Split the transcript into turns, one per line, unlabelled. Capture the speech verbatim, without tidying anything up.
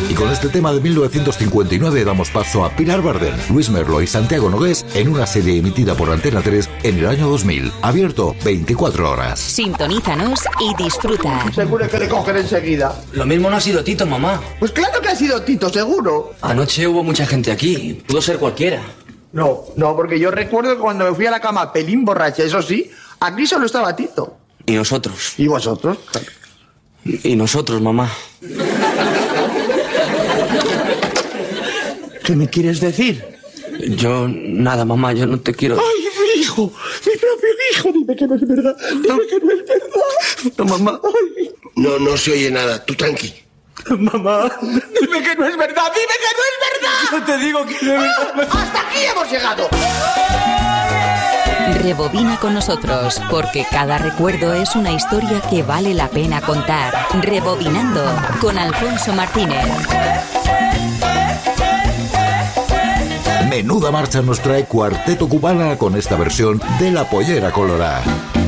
Y con este tema de mil novecientos cincuenta y nueve damos paso a Pilar Bardem, Luis Merlo y Santiago Nogués en una serie emitida por Antena tres en el año dos mil. Abierto veinticuatro horas.
Sintonízanos y disfruta.
Seguro que le cogen enseguida.
Lo mismo no ha sido Tito, mamá.
Pues claro que ha sido Tito, seguro.
Anoche hubo mucha gente aquí. Pudo ser cualquiera.
No, no, porque yo recuerdo que cuando me fui a la cama pelín borracha, eso sí, aquí solo estaba Tito.
¿Y nosotros?
¿Y vosotros?
Y nosotros, mamá.
¿Qué me quieres decir?
Yo, nada, mamá, yo no te quiero...
¡Ay, mi hijo! ¡Mi propio hijo! Dime que no es verdad. Dime que no es verdad.
No, mamá.
Ay.
No, no se oye nada. Tú tranqui.
Mamá, dime que no es verdad. Dime que no es verdad.
No te digo que no es verdad.
¡Ah! ¡Hasta aquí hemos llegado!
Rebobina con nosotros, porque cada recuerdo es una historia que vale la pena contar. Rebobinando con Alfonso Martínez.
Menuda marcha nos trae Cuarteto Cubana con esta versión de La Pollera Colorada.